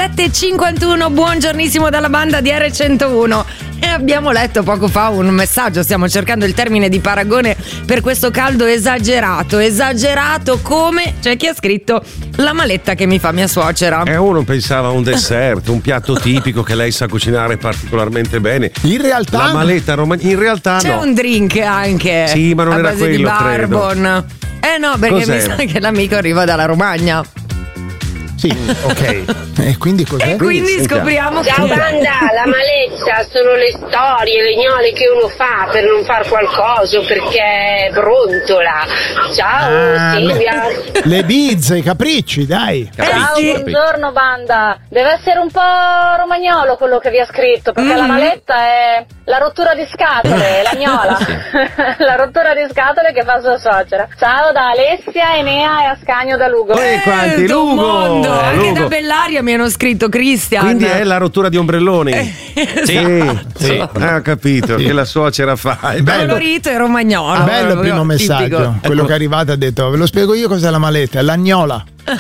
7:51, buongiornissimo dalla banda di R101. E abbiamo letto poco fa un messaggio, stiamo cercando il termine di paragone per questo caldo esagerato. Esagerato come? C'è chi ha scritto la maletta che mi fa mia suocera. E uno pensava a un dessert, un piatto tipico che lei sa cucinare particolarmente bene. In realtà la maletta in realtà c'è no. un drink anche. Sì, ma non a era base quello, di bourbon. No, perché Cos'era? mi sa che l'amico arriva dalla Romagna. Sì, ok. E quindi cos'è? E quindi scopriamo che Ciao banda, la maletta sono le storie, le gnole che uno fa per non far qualcosa perché brontola. Ciao Silvia. Le bizze, i capricci, dai. Ciao, buongiorno banda. Deve essere un po' romagnolo quello che vi ha scritto, perché la maletta è la rottura di scatole, la gnola. La rottura di scatole che fa sua suocera. Ciao da Alessia, Enea e Ascanio da Lugo. Quanti Lugo! Anche Lugo. da Bellaria mi hanno scritto Cristian. Quindi è la rottura di ombrelloni. Sì. Esatto. Ho capito che la suocera fa. È bello. Colorito e romagnolo. Bello il primo messaggio. Tipico. Quello che è arrivato ha detto: ve lo spiego io cos'è la maletta, è l'agnola.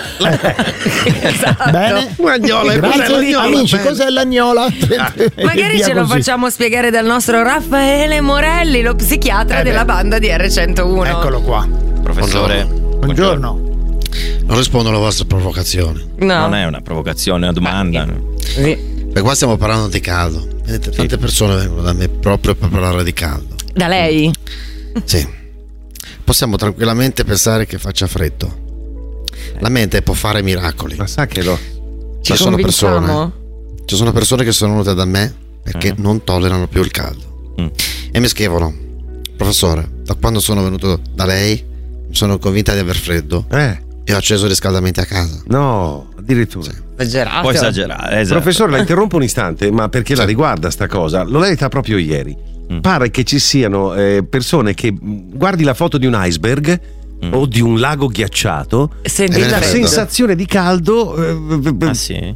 Esatto. Bene? Guagliola, Grazie, amici, cos'è l'agnola? Magari ce lo facciamo spiegare dal nostro Raffaele Morelli, lo psichiatra della banda di R101. Eccolo qua. Professore, Buongiorno. Non rispondo alla vostra provocazione. No. non è una provocazione, è una domanda. Perché qua stiamo parlando di caldo. Vedete, tante persone vengono da me proprio per parlare di caldo. Da lei? Sì. Possiamo tranquillamente pensare che faccia freddo. La mente può fare miracoli. Ma sa che lo. Ci sono persone che sono venute da me perché non tollerano più il caldo. E mi scrivono: professore, da quando sono venuto da lei mi sono convinta di aver freddo e ho acceso i riscaldamenti a casa. No, addirittura. Esagerato. Può esagerare, esatto. Professore, la interrompo un istante, ma perché la riguarda sta cosa? L'ho letta proprio ieri. Pare che ci siano persone che guardi la foto di un iceberg o di un lago ghiacciato, Senti la il freddo. sensazione di caldo Ah sì?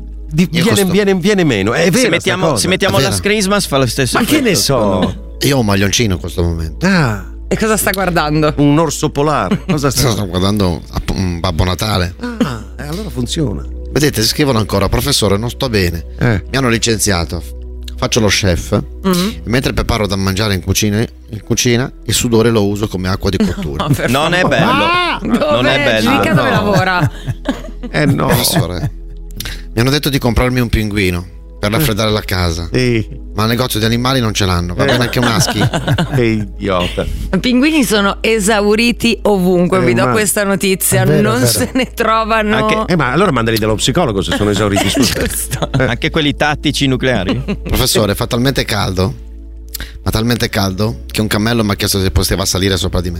viene meno. È vero, Se mettiamo È la vero. Christmas fa lo stesso ma che effetto, ne secondo me. so? Io ho un maglioncino in questo momento. E cosa sta guardando? Un orso polare. Cosa Sto guardando un Babbo Natale. allora funziona. Vedete, scrivono ancora: professore, non sto bene. Mi hanno licenziato. Faccio lo chef. E mentre preparo da mangiare in cucina, il sudore lo uso come acqua di cottura. Non è bello. Non è bello. Mica dove No. lavora? No. Professore, mi hanno detto di comprarmi un pinguino per raffreddare la casa. Ma al negozio di animali non ce l'hanno. Va bene anche un husky? Che idiota. I pinguini sono esauriti ovunque, vi do ma- questa notizia, è vero, non è vero. se ne trovano. Ma allora mandali dallo psicologo se sono esauriti su. Giusto. Anche quelli tattici nucleari? Professore, fa talmente caldo, ma talmente caldo che un cammello mi ha chiesto se poteva salire sopra di me.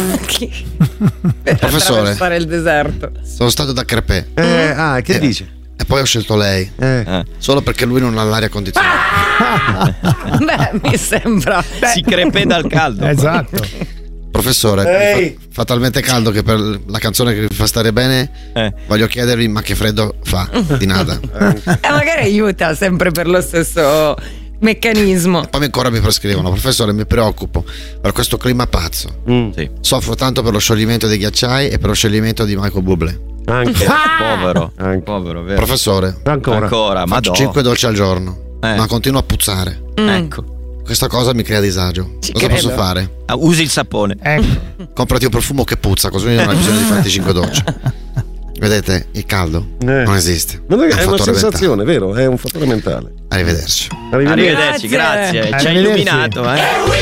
Per Professore. attraversare il deserto. Sono stato da crepè Che dice? e poi ho scelto lei solo perché lui non ha l'aria condizionata. Beh, mi sembra. Si crepè dal caldo. Esatto. Professore, fa talmente caldo che per la canzone che vi fa stare bene voglio chiedervi: ma che freddo fa? Di nada. Magari aiuta sempre per lo stesso meccanismo. Poi ancora mi prescrivono: professore, mi preoccupo per questo clima pazzo. Sì. Soffro tanto per lo scioglimento dei ghiacciai e per lo scioglimento di Michael Bublé. Anche. Povero. Anche. Povero, vero? Professore, Ancora. ma faccio 5 dolci al giorno, ma continuo a puzzare. Ecco. Questa cosa mi crea disagio. Cosa credo. posso fare? Usi il sapone. Comprati un profumo che puzza, così non hai bisogno di farti 5 docce. Vedete, il caldo non esiste. Non è un una fattore sensazione, vero? È un fattore mentale. Arrivederci. Arrivederci, grazie. Ci ha Arrivederci. illuminato,